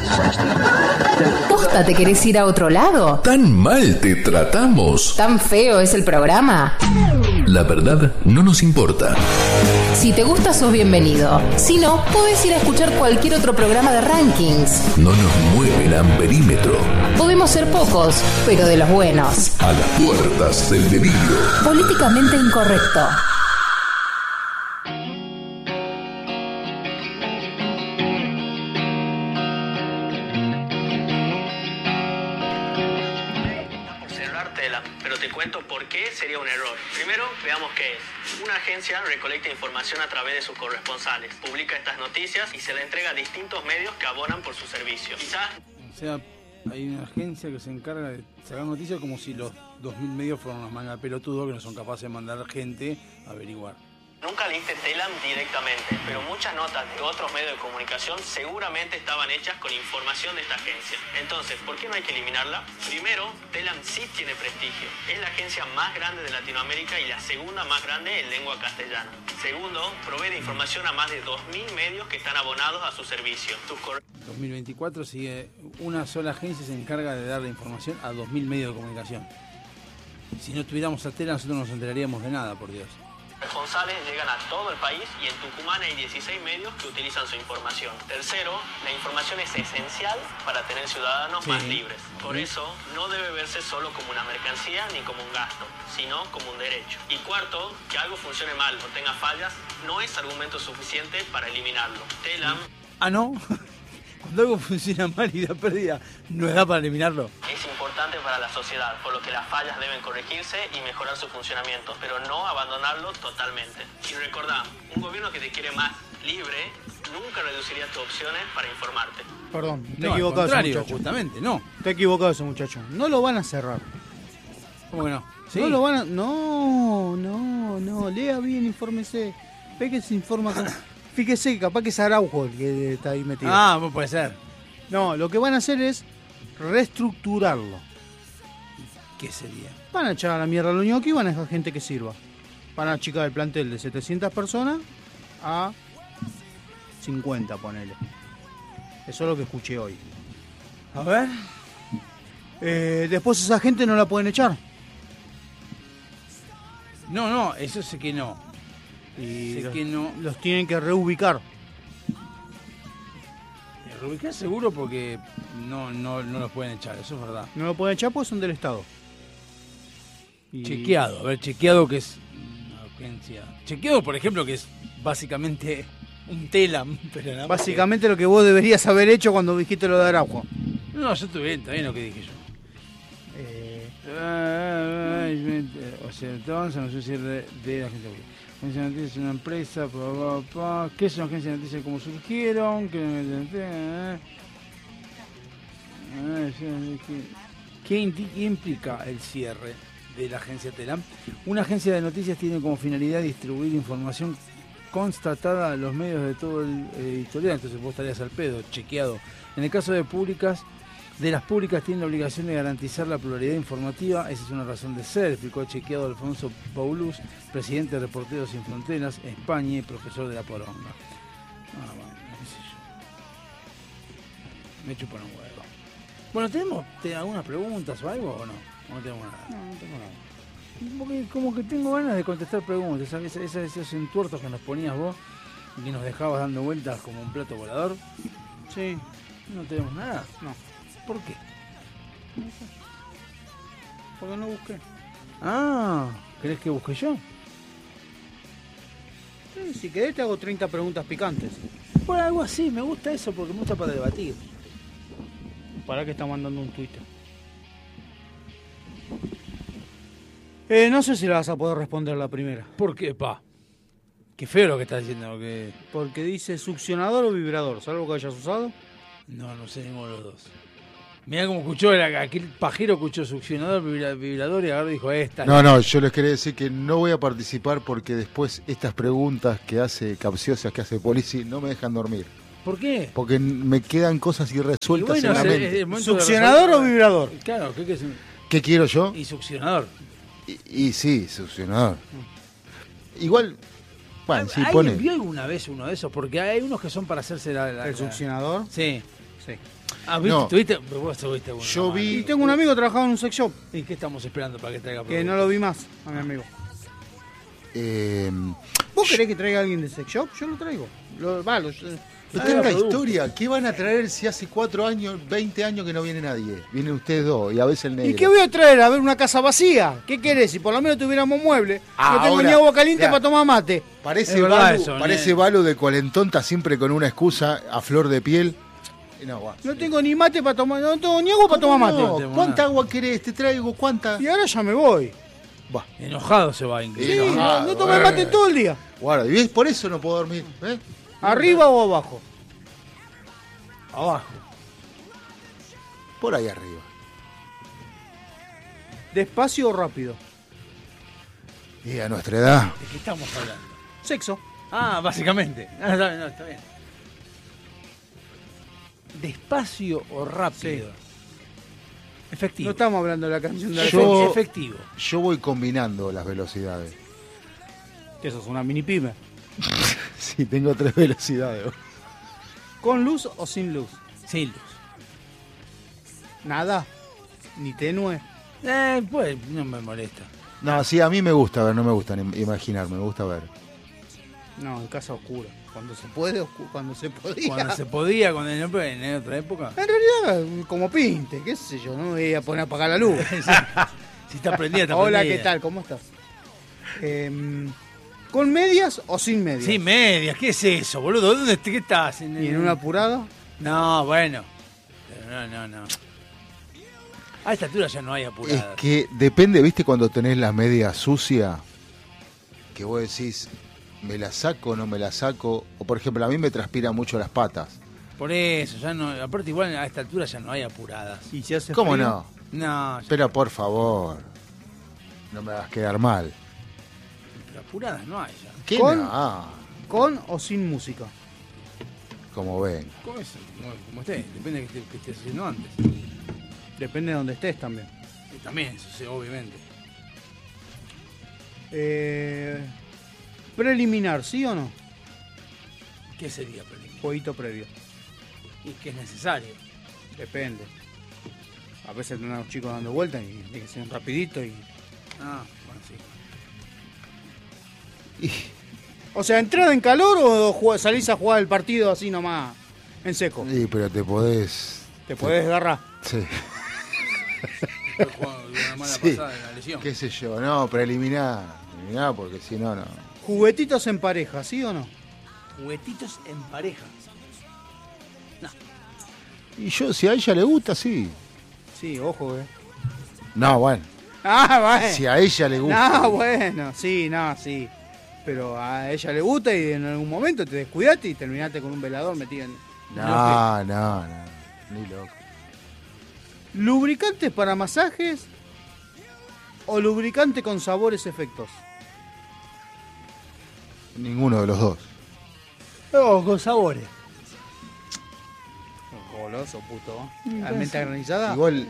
¿Posta te querés ir a otro lado? ¿Tan mal te tratamos? ¿Tan feo es el programa? La verdad no nos importa. Si te gusta, sos bienvenido. Si no, podés ir a escuchar cualquier otro programa de rankings. No nos mueve el amperímetro. Podemos ser pocos, pero de los buenos. A las puertas del delirio. Políticamente incorrecto. Pero te cuento por qué sería un error. Primero, veamos qué es. Una agencia recolecta información a través de sus corresponsales, publica estas noticias y se la entrega a distintos medios que abonan por su servicio. Quizás... O sea, hay una agencia que se encarga de sacar noticias como si los 2000 medios fueran una manga de pelotudos que no son capaces de mandar gente a averiguar. Nunca leíste Telam directamente, pero muchas notas de otros medios de comunicación seguramente estaban hechas con información de esta agencia. Entonces, ¿por qué no hay que eliminarla? Primero, Telam sí tiene prestigio. Es la agencia más grande de Latinoamérica y la segunda más grande en lengua castellana. Segundo, provee de información a más de 2000 medios que están abonados a su servicio. 2024 sigue una sola agencia se encarga de dar la información a 2000 medios de comunicación. Si no tuviéramos a Telam, nosotros no nos enteraríamos de nada, por Dios. Responsables llegan a todo el país y en Tucumán hay 16 medios que utilizan su información. Tercero, la información es esencial para tener ciudadanos más libres. Por eso, no debe verse solo como una mercancía ni como un gasto, sino como un derecho. Y cuarto, que algo funcione mal o tenga fallas no es argumento suficiente para eliminarlo. Telam... Ah, ¿no? Cuando algo funciona mal y da pérdida, no da para eliminarlo. Es importante para la sociedad, por lo que las fallas deben corregirse y mejorar su funcionamiento, pero no abandonarlo totalmente. Y recordá, un gobierno que te quiere más libre nunca reduciría tus opciones para informarte. Perdón, está No, equivocado ese muchacho. justamente, no. Está equivocado ese muchacho. No lo van a cerrar. ¿Cómo que no? ¿Sí? No lo van a... No. Lea bien, infórmese. Ve que se informa con... Fíjese que capaz que es Araujo el que está ahí metido. Ah, puede ser. No, lo que van a hacer es reestructurarlo. ¿Qué sería? Van a echar a la mierda a los ñoquis y van a dejar gente que sirva. Van a achicar el plantel de 700 personas a 50, ponele. Eso es lo que escuché hoy. A ver. Después esa gente no la pueden echar. No, eso sé que no. Y Sé que no. los tienen que reubicar. Reubicar seguro porque no los pueden echar, eso es verdad. No lo pueden echar porque son del Estado. Chequeado, a ver, chequeado que es una agencia. Chequeado, por ejemplo, que es básicamente un Telam, pero nada más básicamente lo que vos deberías haber hecho cuando dijiste lo de Araujo. No, yo estuve bien, está bien lo que dije yo. O sea, entonces no sé si es de la agencia pública. Agencia de noticias es una empresa, ¿qué es una agencia de noticias? ¿Cómo surgieron? ¿Qué implica el cierre de la agencia Telam? Una agencia de noticias tiene como finalidad distribuir información constatada a los medios de todo el editorial, entonces vos estarías al pedo, chequeado. En el caso de las públicas tienen la obligación de garantizar la pluralidad informativa, esa es una razón de ser, explicó chequeado Alfonso Paulus, presidente de Reporteros Sin Fronteras, España y profesor de la Poronga. Bueno, qué sé yo. Me chupan un huevo. Bueno, ¿tenemos algunas preguntas o algo o no? ¿O no tenemos nada? No tengo nada. Porque como que tengo ganas de contestar preguntas, ¿sabes? Esos entuertos que nos ponías vos y que nos dejabas dando vueltas como un plato volador. Sí. ¿No tenemos nada? No. ¿Por qué? No sé. Porque no busqué. Ah, ¿querés que busque yo? Sí, si querés te hago 30 preguntas picantes. Bueno, algo así, me gusta eso porque me gusta para debatir. ¿Para qué está mandando un Twitter? No sé si la vas a poder responder la primera. ¿Por qué, pa? Qué feo lo que estás diciendo. Porque dice succionador o vibrador. ¿Sabes algo que hayas usado? No sé ninguno de los dos. Mirá cómo escuchó, aquel pajero escuchó succionador, vibrador y agarró y dijo, esta. No, yo les quería decir que no voy a participar porque después estas preguntas que hace capciosas, que hace Polizzi, no me dejan dormir. ¿Por qué? Porque me quedan cosas irresueltas Y bueno, en la es mente. el momento de ¿Succionador o resolver. vibrador? Claro, ¿qué es? ¿Qué quiero yo? Y succionador. Y sí, succionador. Igual, bueno, sí, ¿Alguien pone. vio alguna vez uno de esos? Porque hay unos que son para hacerse ¿El succionador? Sí. Sí. Ah, ¿viste? No. ¿Tuviste? Vos tuviste una Yo mala. vi- Y tengo un amigo que trabajaba en un sex shop, ¿Y qué estamos esperando para que traiga que no lo vi más, a mi amigo. ¿Vos querés que traiga a alguien de sex shop? Yo lo traigo. Pero tanta historia, ¿qué van a traer si hace 4 años, 20 años que no viene nadie? Vienen ustedes dos y a veces el negro. ¿Y qué voy a traer? A ver una casa vacía. ¿Qué querés? Si por lo menos tuviéramos muebles. No tengo Ahora, ni agua caliente ya. para tomar mate. Parece Es verdad Balu, eso, parece Balu de Cuarentón, está siempre con una excusa a flor de piel. No, va. No tengo ni mate para tomar, no tengo ni agua para tomar mate. No, ¿cuánta agua querés? Te traigo, ¿cuánta? Y ahora ya me voy. Va. Enojado se va incluso. Sí, Enojado, no tomé mate todo el día. Guarda, y ves, por eso no puedo dormir. ¿Eh? ¿Arriba o abajo? Abajo. Por ahí arriba. ¿Despacio o rápido? Y a nuestra edad. ¿De qué estamos hablando? Sexo. Ah, básicamente. Ah, está bien, no, está bien. ¿Despacio o rápido? Efectivo. No estamos hablando de la canción de la Yo- Efectivo. Yo voy combinando las velocidades. Que eso es una mini pyme. Sí, tengo 3 velocidades. ¿Con luz o sin luz? Sin luz. Nada. Ni tenue. Pues no me molesta. No, sí, a mí me gusta ver, no me gusta ni imaginar, me gusta ver. No, en casa oscura. Cuando se puede, cuando se podía. Cuando se podía, cuando en otra época. En realidad, como pinte, qué sé yo, no me voy a poner a apagar la luz. Si está prendida, está Hola, prendida. ¿qué tal? ¿Cómo estás? ¿Con medias o sin medias? Sí, medias. ¿Qué es eso, boludo? ¿Qué estás? ¿Y en una apurada? No, bueno. Pero no. A esta altura ya no hay Es apuradas. que depende, ¿viste? Cuando tenés la media sucia, que vos decís, ¿me la saco o no me la saco? O por ejemplo, a mí me transpiran mucho las patas. Por eso, ya no. Aparte, igual a esta altura ya no hay apuradas. ¿Y si hace ¿Cómo frío? no? No, Pero por favor, no me hagas quedar mal. pero apuradas no hay ya. ¿Qué Con- no? ¿Con o sin música? Como ven. ¿Cómo es? Como esté, depende de que estés haciendo antes. Depende de donde estés también. Y también, eso sí, obviamente. Preliminar, ¿sí o no? ¿Qué sería preliminar? Jueguito previo. Y que es necesario. Depende. A veces tenés a los chicos dando vueltas y tiene que ser rapidito y... Ah, bueno, sí. Y- O sea, ¿entrada en calor o salís a jugar el partido así nomás, en seco? Sí, pero te podés... Te podés agarrar. Sí, Después jugando una mala Sí. pasada en la lesión. qué sé yo, no, preliminar, porque si no, no. Juguetitos en pareja, ¿sí o no? Juguetitos en pareja. Y yo, si a ella le gusta, sí. Sí, ojo, No, bueno, Ah, bueno. si a ella le gusta. No, bueno, sí, sí. Pero a ella le gusta y en algún momento te descuidaste y terminaste con un velador metido en... No, ni loco. ¿Lubricantes para masajes o lubricante con sabores efectos? Ninguno de los dos. Oh, con sabores. Goloso, puto. ¿Almenta granizada? Igual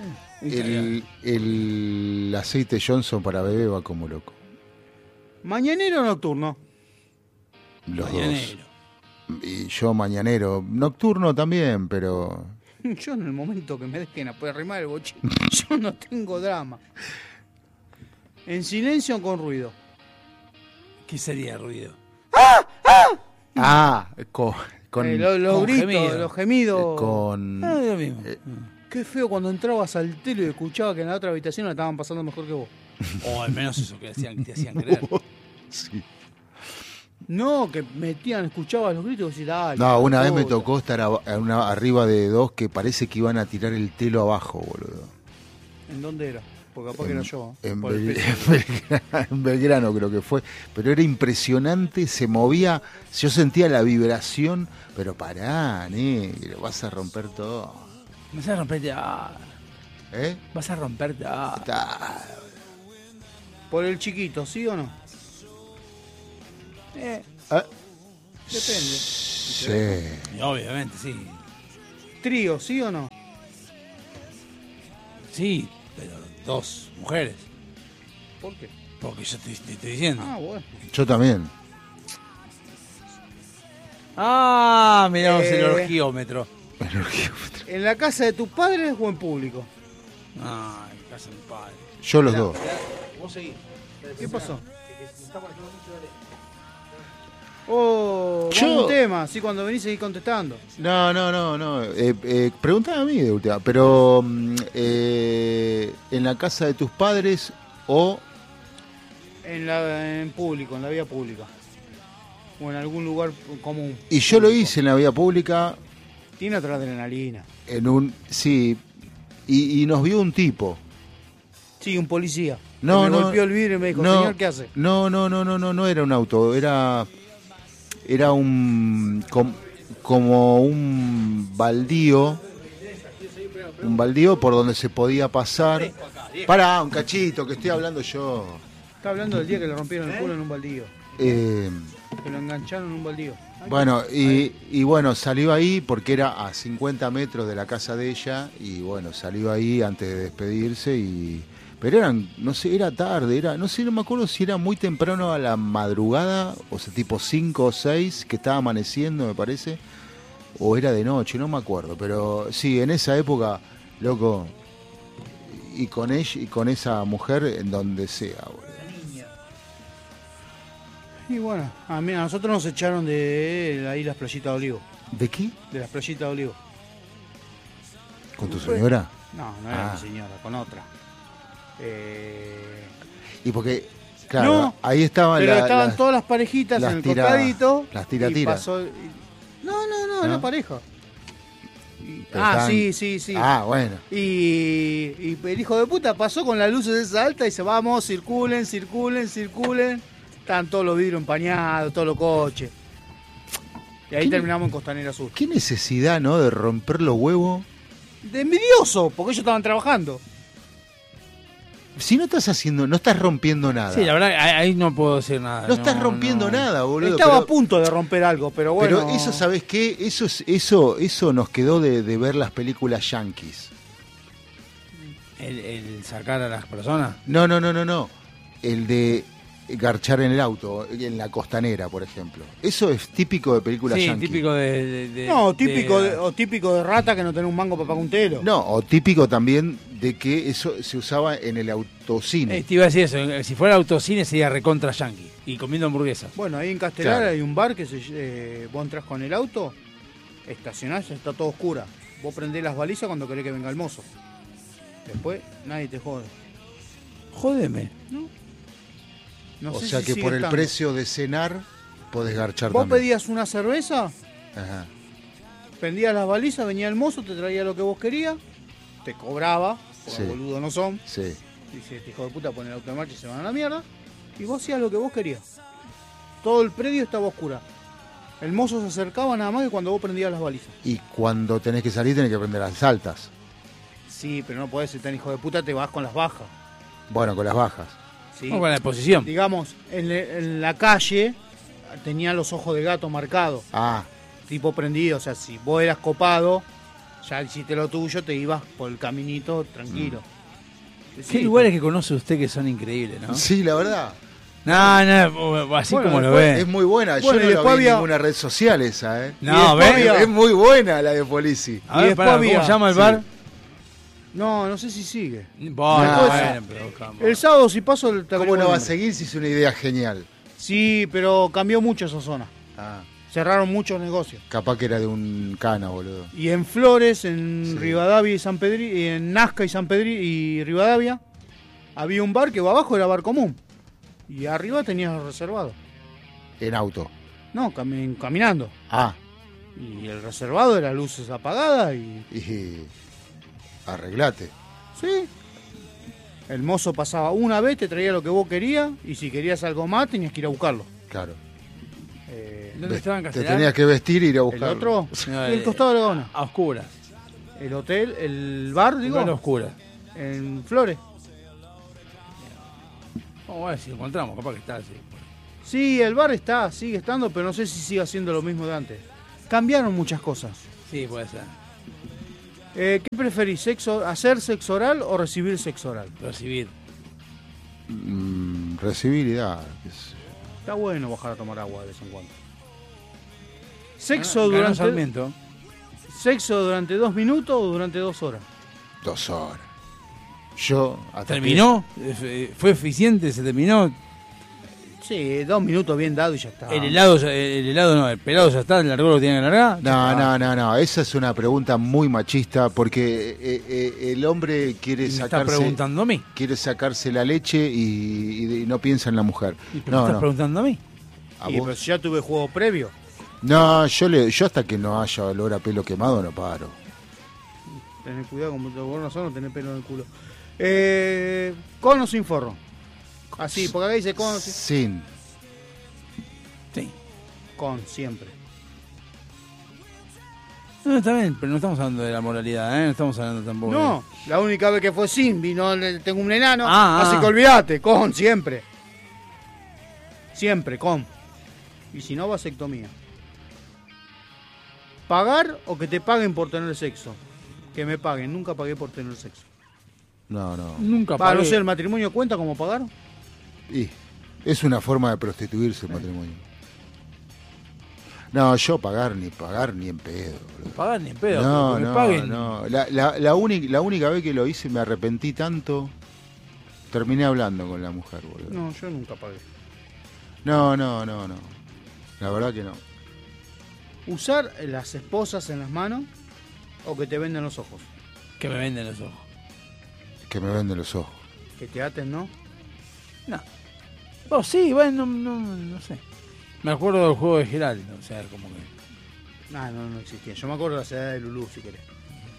el aceite Johnson para bebé va como loco. ¿Mañanero o nocturno? Los Mañanero. dos. Y yo mañanero. Nocturno también, pero... Yo en el momento que me dejen a poder arrimar el bochín, yo no tengo drama. ¿En silencio o con ruido? ¿Qué sería ruido? Ah, con... Los con gritos, gemido. los gemidos. con... Ah, es lo mismo. Qué feo cuando entrabas al telo y escuchaba que en la otra habitación la estaban pasando mejor que vos. O al menos eso que te hacían creer. Sí. No, que metían, escuchabas los gritos y decías, dale. No, una vez me puta. tocó estar arriba de dos que parece que iban a tirar el telo abajo, boludo. ¿En dónde era? Porque capaz que era yo. En, por el Bel- peso. en Belgrano creo que fue. Pero era impresionante, se movía, yo sentía la vibración, pero pará, negro, vas a romper todo. Vas a romperte. ¿Eh? Vas a romperte. Está- Por el chiquito, ¿sí o no? Ah, Depende. sí. Y obviamente, sí. Trío, ¿sí o no? Sí, pero dos mujeres. ¿Por qué? Porque yo te estoy diciendo. Ah, bueno. Yo también. Miramos el orgiómetro. ¿En la casa de tus padres o en público? Ah, en casa de mi padre. Yo los dos. Vos seguís. ¿Qué pasó? Oh, Yo- vamos a un tema, así cuando venís seguís contestando. No. Preguntame a mí de última, pero ¿en la casa de tus padres o En público, en la vía pública. O en algún lugar común. y yo lo hice en la vía pública Tiene otra adrenalina. en un sí y nos vio un tipo. Sí, un policía. No, me no. golpeó el vidrio y me dijo, señor, ¿qué hace? No era un auto, era como un baldío por donde se podía pasar. Pará, un cachito, que estoy hablando yo. Está hablando del día que le rompieron el culo en un baldío. Eh, Que lo engancharon en un baldío. bueno, y bueno, salió ahí porque era a 50 metros de la casa de ella, y bueno, salió ahí antes de despedirse, pero eran, no sé, era tarde, no me acuerdo si era muy temprano a la madrugada, o sea, tipo 5 o 6, que estaba amaneciendo, me parece, o era de noche, no me acuerdo, pero sí, en esa época, loco, y con ella y con esa mujer en donde sea, boludo. Y bueno, a nosotros nos echaron de ahí las playitas de Olivo. ¿De qué? De las playitas de Olivo. ¿Con tu señora? No, no era Ah. mi señora, con otra. Y porque, claro, No, ahí estaban pero estaban todas las parejitas las en el tira- costadito. las y tira-tira. pasó- No, era pareja. Pero Ah, estaban- sí. Ah, bueno. Y el hijo de puta pasó con las luces de esa alta y dice, vamos, circulen. Estaban todos los vidrios empañados, todos los coches. Y ahí ¿Qué? terminamos en Costanera Sur. Qué necesidad, ¿no? De romper los huevos. De envidioso, porque ellos estaban trabajando. Si no estás rompiendo nada. Sí, la verdad, ahí no puedo decir nada. no estás rompiendo no. nada, boludo. Estaba pero, a punto de romper algo, pero bueno. pero eso, ¿sabés qué? Eso nos quedó de ver las películas yankees. El sacar a las personas. No. El de garchar en el auto, en la costanera, por ejemplo. Eso es típico de películas Sí, yankees. típico de No, típico de rata que no tiene un mango para pagar un telo. No, o típico también de que eso se usaba en el autocine. Te iba a decir eso, si fuera autocine sería recontra yankee y comiendo hamburguesas. Bueno, ahí en Castelar Claro. hay un bar que vos entras con el auto, estacionás, ya está todo oscura. Vos prendés las balizas cuando querés que venga el mozo. Después nadie te jode. Jódeme. No O sé sea si que sigue por el estando. precio de cenar podés garchar Vos también. pedías una cerveza, Ajá. prendías las balizas, venía el mozo, te traía lo que vos querías, te cobraba, porque Sí. boludos no son. Sí. Dice, este hijo de puta pone el auto en marcha y se van a la mierda. Y vos hacías lo que vos querías. Todo el predio estaba oscura. El mozo se acercaba nada más que cuando vos prendías las balizas. Y cuando tenés que salir tenés que prender las altas. Sí, pero no podés ser tan hijo de puta, te vas con las bajas. Bueno, con las bajas. Sí. Vamos con la exposición. Digamos, en la calle tenía los ojos de gato marcados, Ah, tipo prendido. O sea, si vos eras copado, ya hiciste lo tuyo, te ibas por el caminito tranquilo. Qué Sí, lugares que conoce usted que son increíbles, ¿no? sí, la verdad. No, así Bueno, como lo después ve. Es muy buena. Bueno, y Yo no la después vi en había- ninguna red social esa, ¿eh? No, y después ¿ves? había- Es muy buena la de Polici. A y ver, después pará, había- ¿cómo se llama el sí. bar? No sé si sigue. Bueno, Después- pero calma. El sábado si paso te ¿Cómo agrego no el va a nombre. seguir si es una idea genial? Sí, pero cambió mucho esa zona. Ah, Cerraron muchos negocios. capaz que era de un cana, boludo. Y en Flores, en Sí. Rivadavia y San Pedro, y en Nazca y San Pedro y Rivadavia, había un bar que abajo era bar común. Y arriba tenías reservado. En auto. No, caminando. Ah, Y el reservado era luces apagadas y arreglate. sí. El mozo pasaba una vez, te traía lo que vos querías, y si querías algo más tenías que ir a buscarlo. Claro. ¿Dónde estaba en Te Castelar? tenías que vestir y ir a El buscarlo. otro, No, el costado de la Gaona. A oscuras. El hotel, el bar, Digo, a digo, oscuras. en Flores. Vamos a ver si lo encontramos, capaz que está así. Sí, el bar sigue estando, pero no sé si sigue haciendo lo mismo de antes. Cambiaron muchas cosas. Sí, puede ser. ¿Qué preferís, hacer sexo oral o recibir sexo oral? Recibir. Recibir y dar. qué sé yo. Está bueno bajar a tomar agua de vez en cuando. Sexo Ganó durante... Sarmiento. ¿Sexo durante 2 minutos o durante 2 horas? 2 horas. Yo hasta ¿Terminó? ¿Fue eficiente? ¿Se terminó? Sí, 2 minutos bien dado y ya está. El helado no, el pelado ya está, el largó lo tiene que largar. No, esa es una pregunta muy machista porque el hombre quiere ¿Me estás preguntando a mí? Quiere sacarse la leche y no piensa en la mujer. ¿Me estás preguntando a mí? ¿A Y vos? pero si ya tuve juego previo. No, yo hasta que no haya olor a pelo quemado no paro. Tenés cuidado, como vos no sos, no tenés pelo en el culo. ¿Con o sin forro? Así, porque acá dice con. Sin. Sí. Con, siempre. No, está bien, pero no estamos hablando de la moralidad, ¿eh? No estamos hablando tampoco. No, la única vez que fue sin, vino, tengo un enano, Ah, así que olvídate, con, siempre. Siempre, con. Y si no, vasectomía. ¿Pagar o que te paguen por tener sexo? Que me paguen, nunca pagué por tener sexo. No. Nunca Para pagué. no sé, ¿el matrimonio cuenta como pagar? Y es una forma de prostituirse el matrimonio. No, yo pagar ni en pedo. Boludo. Pagar ni en pedo, No, pero que me no, paguen. no. La única vez que lo hice me arrepentí tanto. Terminé hablando con la mujer, boludo. No, yo nunca pagué. No. La verdad que no. ¿Usar las esposas en las manos o que te venden los ojos? Que me venden los ojos. Que me venden los ojos. Que te aten, ¿no? No. Oh, sí, bueno, no sé. Me acuerdo del juego de Geraldo, o sea, como que... No existía. Yo me acuerdo de la ciudad de Lulú, si querés.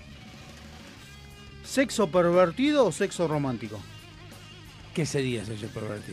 ¿Sexo pervertido o sexo romántico? ¿Qué sería sexo pervertido?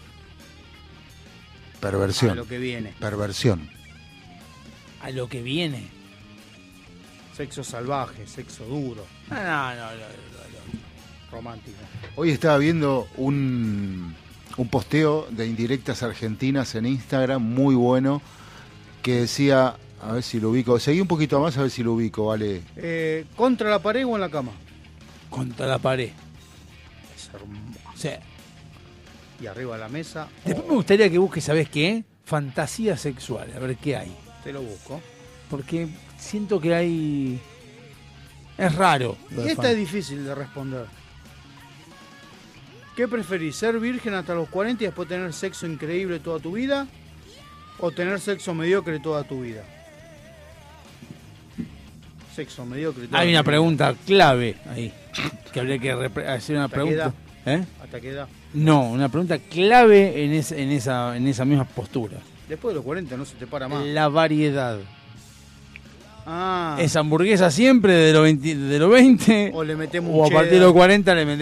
Perversión. A lo que viene. Perversión. A lo que viene. Sexo salvaje, sexo duro, No. romántico. Hoy estaba viendo un posteo de indirectas argentinas en Instagram, muy bueno, que decía, a ver si lo ubico, seguí un poquito más a ver si lo ubico, vale. ¿Contra la pared o en la cama? Contra la pared. Es hermoso. O sea, Y arriba de la mesa. después me gustaría que busques, ¿sabes qué? Fantasías sexuales, a ver qué hay. Te lo busco. Porque siento que hay... Es raro. lo Y de esta fan- es difícil de responder. ¿Qué preferís? ¿Ser virgen hasta los 40 y después tener sexo increíble toda tu vida? ¿O tener sexo mediocre toda tu vida? Sexo mediocre toda Hay tu una vida. pregunta clave ahí. Que habría que hacer una ¿Hasta pregunta. ¿Eh? ¿Hasta qué edad? No, una pregunta clave en esa misma postura. Después de los 40 no se te para más. La variedad. Ah, ¿Es hamburguesa siempre de los 20? o le metemos O a un partir de cheddar. los 40 le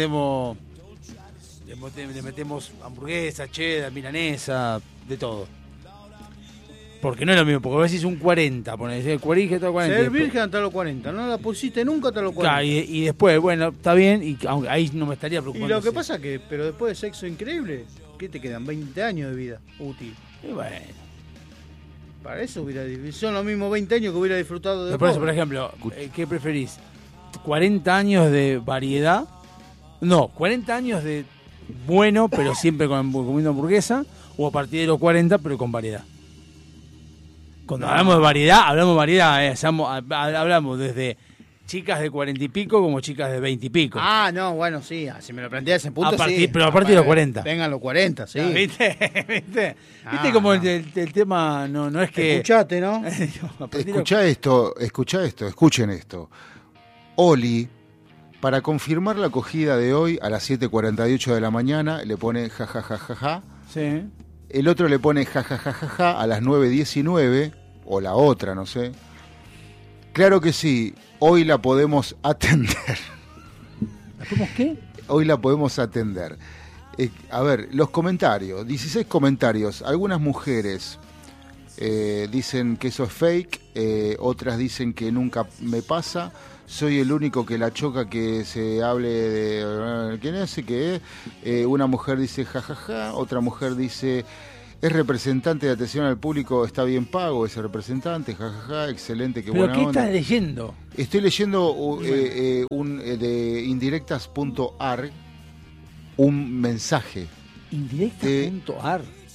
metemos hamburguesa, cheddar, milanesa, de todo. Porque no es lo mismo, porque a veces un 40, ponés el cuarije todo 40. Ser y después- virgen hasta los 40. No la pusiste nunca hasta los 40. Claro, y después, bueno, está bien, y aunque ahí no me estaría Y preocupando. lo que si- pasa que, pero después de sexo increíble, ¿qué te quedan? 20 años de vida útil. Y bueno. Para eso son los mismos 20 años que hubiera disfrutado de Por eso, pobre. por ejemplo, ¿qué preferís? ¿40 años de variedad? No, 40 años de bueno, pero siempre comiendo hamburguesa, o a partir de los 40, pero con variedad. Cuando hablamos de variedad, hablamos desde chicas de 40 y pico como chicas de 20 y pico. Ah, no, bueno, sí, si me lo planteas ese punto, sí. Pero a partir de los 40. Vengan los 40, sí. ¿Viste? ¿Viste? Ah, ¿Viste como no. el tema no es que... Escuchate, ¿no? A partir de- Escuchá esto, escuchen esto. Oli, para confirmar la acogida de hoy a las 7:48 de la mañana, le pone jajajajaja. Sí. El otro le pone jajajajaja a las 9:19, o la otra, no sé. Claro que sí, hoy la podemos atender. ¿Cómo qué? Hoy la podemos atender. A ver, los comentarios, 16 comentarios. Algunas mujeres dicen que eso es fake, otras dicen que nunca me pasa. Soy el único que la choca que se hable de... ¿Quién es? ¿Qué es? Una mujer dice jajaja, otra mujer dice... Es representante de atención al público, está bien pago ese representante, jajaja, excelente, qué ¿Pero buena qué onda. estás leyendo? Estoy leyendo de indirectas.ar un mensaje. Indirecta.ar.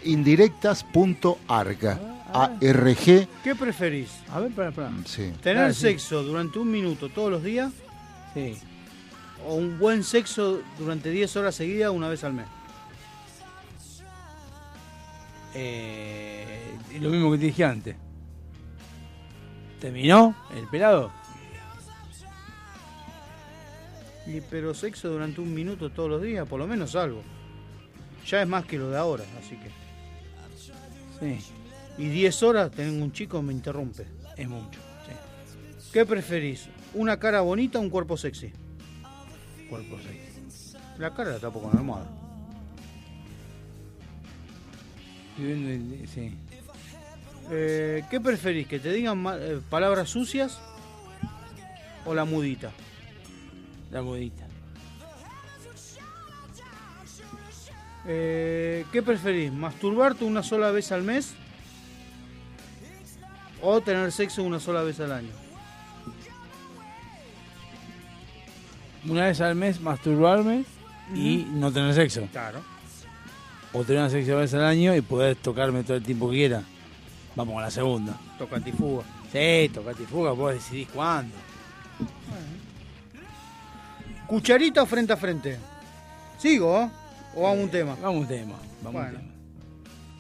indirectas.arg. ARG. ¿Qué preferís? A ver, espera. Sí. ¿Tener sí. sexo durante 1 minuto todos los días Sí. o un buen sexo durante 10 horas seguidas una vez al mes? Lo mismo que te dije antes. ¿Terminó el pelado? Pero sexo durante 1 minuto todos los días, por lo menos algo. Ya es más que lo de ahora, así que. Sí, Y 10 horas tener un chico me interrumpe. es mucho. Sí. ¿Qué preferís? ¿Una cara bonita o un cuerpo sexy? Cuerpo sexy. La cara la tapo con la almohada. Sí. ¿Qué preferís? ¿Que te digan palabras sucias o la mudita? La modita. ¿Qué preferís? ¿Masturbarte una sola vez al mes o tener sexo una sola vez al año? Una vez al mes masturbarme y no tener sexo. Claro. O tener sexo una vez al año y poder tocarme todo el tiempo que quiera. Vamos con la segunda. Tocate y fuga. Sí, tocate y fuga, vos decidís cuándo. ¿Cucharita o frente a frente? ¿Sigo? ¿O vamos a un tema? Vamos a un tema. Bueno.